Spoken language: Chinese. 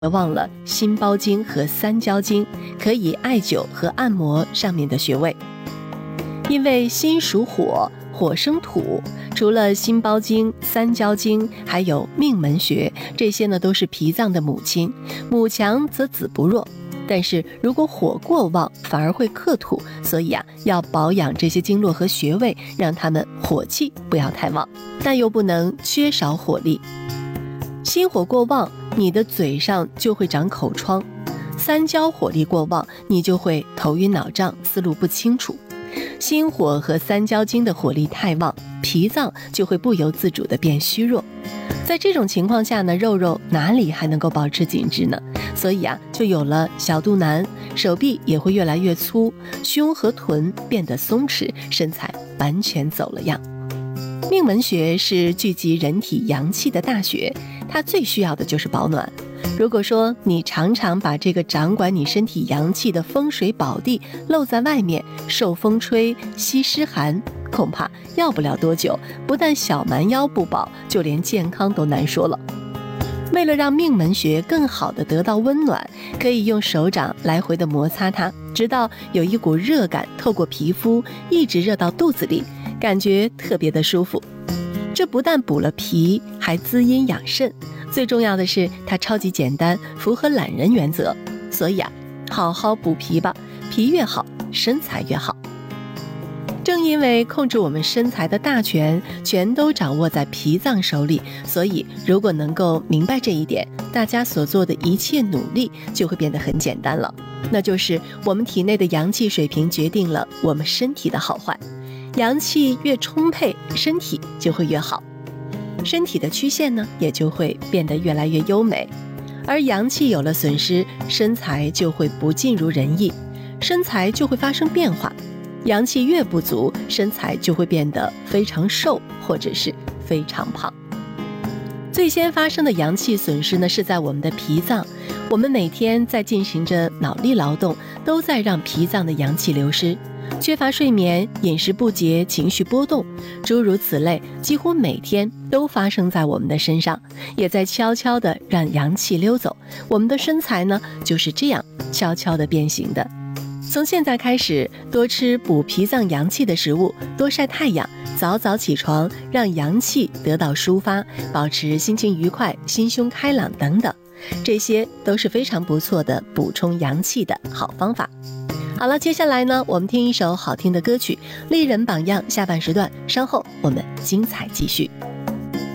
别忘了心包经和三焦经，可以艾灸和按摩上面的穴位。因为心属火，火生土，除了心包经、三焦经，还有命门穴，这些呢都是脾脏的母亲，母强则子不弱。但是如果火过旺，反而会克土，所以要保养这些经络和穴位，让它们火气不要太旺，但又不能缺少火力。心火过旺，你的嘴上就会长口疮；三焦火力过旺，你就会头晕脑胀，思路不清楚。心火和三焦经的火力太旺，脾脏就会不由自主地变虚弱。在这种情况下呢，肉肉哪里还能够保持紧致呢？所以就有了小肚腩，手臂也会越来越粗，胸和臀变得松弛，身材完全走了样。命门穴是聚集人体阳气的大穴，它最需要的就是保暖。如果说你常常把这个掌管你身体阳气的风水宝地露在外面，受风吹，吸湿寒，恐怕要不了多久，不但小蛮腰不保，就连健康都难说了。为了让命门穴更好的得到温暖，可以用手掌来回的摩擦它，直到有一股热感透过皮肤一直热到肚子里，感觉特别的舒服。这不但补了脾，还滋阴养肾，最重要的是它超级简单，符合懒人原则。所以好好补脾吧，脾越好，身材越好。正因为控制我们身材的大权全都掌握在脾脏手里，所以如果能够明白这一点，大家所做的一切努力就会变得很简单了。那就是我们体内的阳气水平决定了我们身体的好坏，阳气越充沛，身体就会越好，身体的曲线呢也就会变得越来越优美。而阳气有了损失，身材就会不尽如人意，身材就会发生变化。阳气越不足，身材就会变得非常瘦，或者是非常胖。最先发生的阳气损失呢，是在我们的脾脏。我们每天在进行着脑力劳动，都在让脾脏的阳气流失。缺乏睡眠、饮食不节、情绪波动，诸如此类，几乎每天都发生在我们的身上，也在悄悄地让阳气溜走。我们的身材呢，就是这样悄悄地变形的。从现在开始，多吃补脾脏阳气的食物，多晒太阳，早早起床，让阳气得到抒发，保持心情愉快、心胸开朗等等，这些都是非常不错的补充阳气的好方法。好了，接下来呢，我们听一首好听的歌曲《丽人榜样》下半时段，稍后我们精彩继续。